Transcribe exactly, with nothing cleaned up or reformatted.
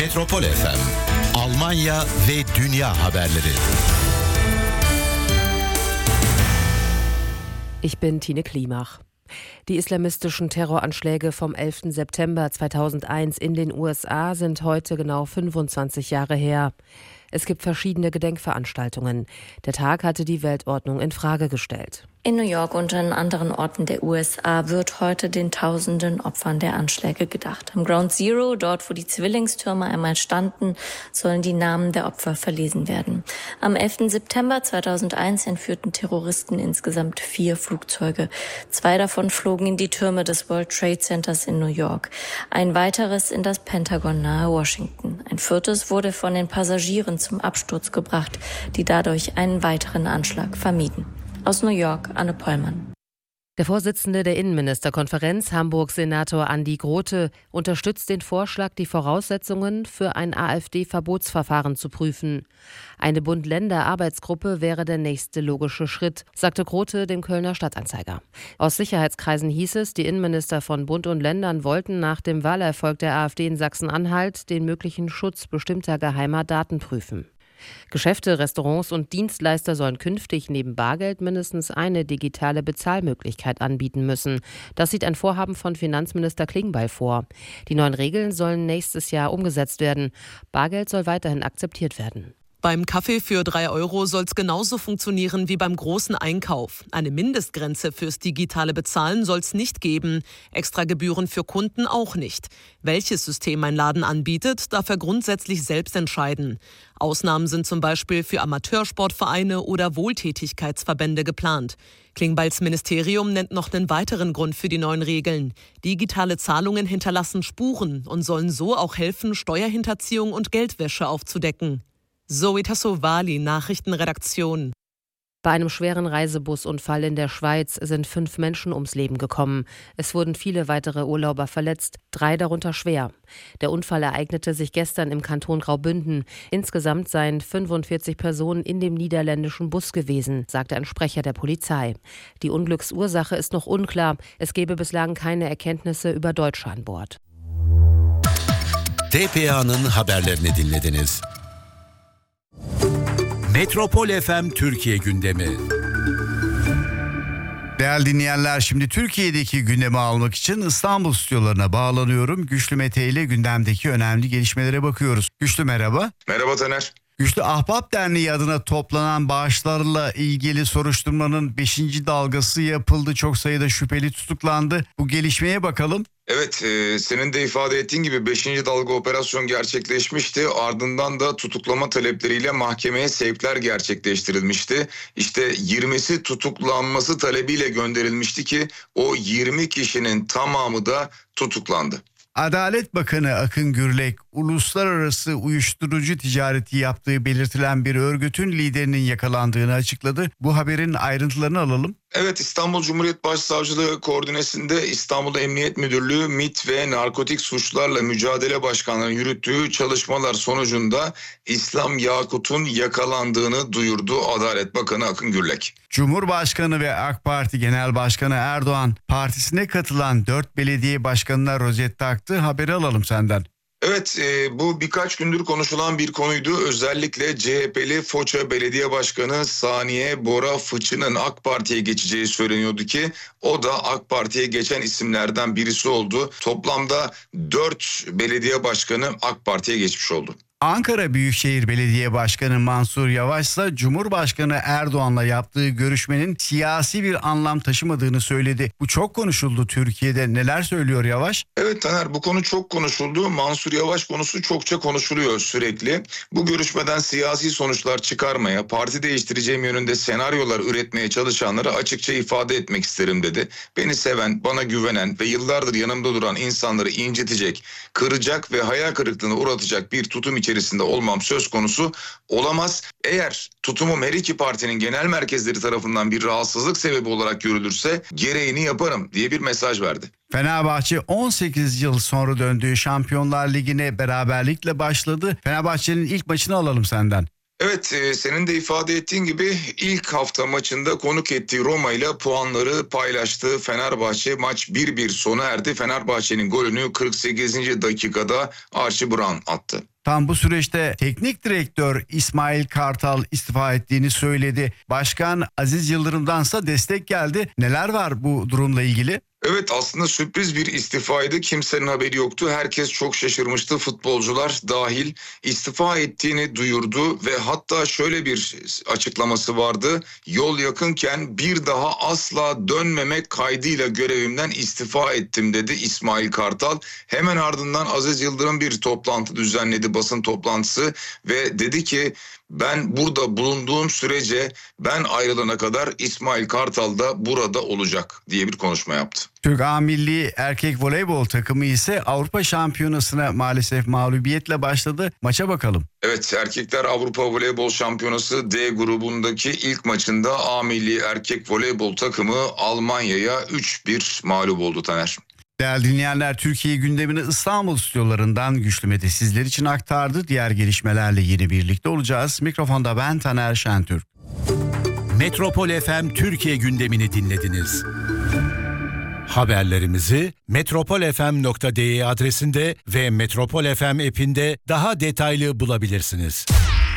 Metropol F M, Almanya ve dünya haberleri. Ich bin Tine Klimach. Die islamistischen Terroranschläge vom elften September zweitausendeins in den U S A sind heute genau fünfundzwanzig Jahre her. Es gibt verschiedene Gedenkveranstaltungen. Der Tag hatte die Weltordnung in Frage gestellt. In New York und an anderen Orten der U S A wird heute den tausenden Opfern der Anschläge gedacht. Am Ground Zero, dort wo die Zwillingstürme einmal standen, sollen die Namen der Opfer verlesen werden. Am elften September zweitausendeins entführten Terroristen insgesamt vier Flugzeuge. Zwei davon flogen in die Türme des World Trade Centers in New York. Ein weiteres in das Pentagon nahe Washington. Ein viertes wurde von den Passagieren zum Absturz gebracht, die dadurch einen weiteren Anschlag vermieden. Aus New York, Anne Pollmann. Der Vorsitzende der Innenministerkonferenz, Hamburgs Senator Andi Grote, unterstützt den Vorschlag, die Voraussetzungen für ein AfD-Verbotsverfahren zu prüfen. Eine Bund-Länder-Arbeitsgruppe wäre der nächste logische Schritt, sagte Grote dem Kölner Stadtanzeiger. Aus Sicherheitskreisen hieß es, die Innenminister von Bund und Ländern wollten nach dem Wahlerfolg der AfD in Sachsen-Anhalt den möglichen Schutz bestimmter geheimer Daten prüfen. Geschäfte, Restaurants und Dienstleister sollen künftig neben Bargeld mindestens eine digitale Bezahlmöglichkeit anbieten müssen. Das sieht ein Vorhaben von Finanzminister Klingbeil vor. Die neuen Regeln sollen nächstes Jahr umgesetzt werden. Bargeld soll weiterhin akzeptiert werden. Beim Kaffee für drei Euro soll es genauso funktionieren wie beim großen Einkauf. Eine Mindestgrenze fürs digitale Bezahlen soll es nicht geben. Extra Gebühren für Kunden auch nicht. Welches System ein Laden anbietet, darf er grundsätzlich selbst entscheiden. Ausnahmen sind zum Beispiel für Amateursportvereine oder Wohltätigkeitsverbände geplant. Klingbeils Ministerium nennt noch einen weiteren Grund für die neuen Regeln. Digitale Zahlungen hinterlassen Spuren und sollen so auch helfen, Steuerhinterziehung und Geldwäsche aufzudecken. Zoe Tassovali, Nachrichtenredaktion. Bei einem schweren Reisebusunfall in der Schweiz sind fünf Menschen ums Leben gekommen. Es wurden viele weitere Urlauber verletzt, drei darunter schwer. Der Unfall ereignete sich gestern im Kanton Graubünden. Insgesamt seien fünfundvierzig Personen in dem niederländischen Bus gewesen, sagte ein Sprecher der Polizei. Die Unglücksursache ist noch unklar. Es gebe bislang keine Erkenntnisse über Deutsche an Bord. T P A'nın haberlerini dinlediniz. Metropol F M Türkiye gündemi. Değerli dinleyenler, şimdi Türkiye'deki gündemi almak için İstanbul stüdyolarına bağlanıyorum. Güçlü Mete ile gündemdeki önemli gelişmelere bakıyoruz. Güçlü merhaba. Merhaba Taner. Güçlü, Ahbap Derneği adına toplanan bağışlarla ilgili soruşturmanın beşinci dalgası yapıldı. Çok sayıda şüpheli tutuklandı. Bu gelişmeye bakalım. Evet, e, senin de ifade ettiğin gibi beşinci dalga operasyon gerçekleşmişti. Ardından da tutuklama talepleriyle mahkemeye sevkler gerçekleştirilmişti. İşte yirmisi tutuklanması talebiyle gönderilmişti ki o yirmi kişinin tamamı da tutuklandı. Adalet Bakanı Akın Gürlek, uluslararası uyuşturucu ticareti yaptığı belirtilen bir örgütün liderinin yakalandığını açıkladı. Bu haberin ayrıntılarını alalım. Evet, İstanbul Cumhuriyet Başsavcılığı koordinesinde İstanbul Emniyet Müdürlüğü MİT ve Narkotik Suçlarla Mücadele Başkanlığı'nın yürüttüğü çalışmalar sonucunda İslam Yakut'un yakalandığını duyurdu Adalet Bakanı Akın Gürlek. Cumhurbaşkanı ve AK Parti Genel Başkanı Erdoğan partisine katılan dört belediye başkanına rozet taktı. Haberi alalım senden. Evet, e, bu birkaç gündür konuşulan bir konuydu. Özellikle C H P'li Foça Belediye Başkanı Saniye Bora Fıçı'nın AK Parti'ye geçeceği söyleniyordu ki o da AK Parti'ye geçen isimlerden birisi oldu. Toplamda dört belediye başkanı AK Parti'ye geçmiş oldu. Ankara Büyükşehir Belediye Başkanı Mansur Yavaş ise Cumhurbaşkanı Erdoğan'la yaptığı görüşmenin siyasi bir anlam taşımadığını söyledi. Bu çok konuşuldu Türkiye'de. Neler söylüyor Yavaş? Evet Taner, bu konu çok konuşuldu. Mansur Yavaş konusu çokça konuşuluyor sürekli. Bu görüşmeden siyasi sonuçlar çıkarmaya, parti değiştireceğim yönünde senaryolar üretmeye çalışanları açıkça ifade etmek isterim dedi. Beni seven, bana güvenen ve yıllardır yanımda duran insanları incitecek, kıracak ve hayal kırıklığına uğratacak bir tutum içerisinde olmam söz konusu olamaz. Eğer tutumum her iki partinin genel merkezleri tarafından bir rahatsızlık sebebi olarak görülürse gereğini yaparım diye bir mesaj verdi. Fenerbahçe on sekiz yıl sonra döndüğü Şampiyonlar Ligi'ne beraberlikle başladı. Fenerbahçe'nin ilk maçını alalım senden. Evet, e, senin de ifade ettiğin gibi ilk hafta maçında konuk ettiği Roma ile puanları paylaştığı Fenerbahçe maç bir bir sona erdi. Fenerbahçe'nin golünü kırk sekizinci dakikada Archie Brown attı. Tam bu süreçte teknik direktör İsmail Kartal istifa ettiğini söyledi. Başkan Aziz Yıldırım'dansa destek geldi. Neler var bu durumla ilgili? Evet, aslında sürpriz bir istifaydı. Kimsenin haberi yoktu. Herkes çok şaşırmıştı. Futbolcular dahil istifa ettiğini duyurdu ve hatta şöyle bir açıklaması vardı. Yol yakınken bir daha asla dönmemek kaydıyla görevimden istifa ettim dedi İsmail Kartal. Hemen ardından Aziz Yıldırım bir toplantı düzenledi, basın toplantısı, ve dedi ki ben burada bulunduğum sürece, ben ayrılana kadar İsmail Kartal da burada olacak diye bir konuşma yaptı. Türk A Milli Erkek Voleybol takımı ise Avrupa Şampiyonası'na maalesef mağlubiyetle başladı. Maça bakalım. Evet, Erkekler Avrupa Voleybol Şampiyonası D grubundaki ilk maçında A Milli Erkek Voleybol takımı Almanya'ya üç bir mağlup oldu Taner. Değerli dinleyenler, Türkiye gündemini İstanbul stüdyolarından Güçlü Mete sizler için aktardı. Diğer gelişmelerle yine birlikte olacağız. Mikrofonda ben Taner Şentürk. Metropol F M Türkiye gündemini dinlediniz. Haberlerimizi metropol f m nokta d e adresinde ve Metropol F M app'inde daha detaylı bulabilirsiniz.